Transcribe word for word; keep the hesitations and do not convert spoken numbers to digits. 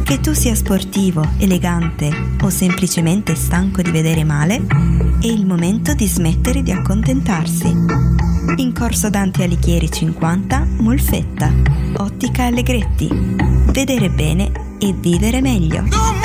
Che tu sia sportivo, elegante o semplicemente stanco di vedere male, è il momento di smettere di accontentarsi. In Corso Dante Alighieri cinquanta, Molfetta, Ottica Allegretti. Vedere bene e vivere meglio.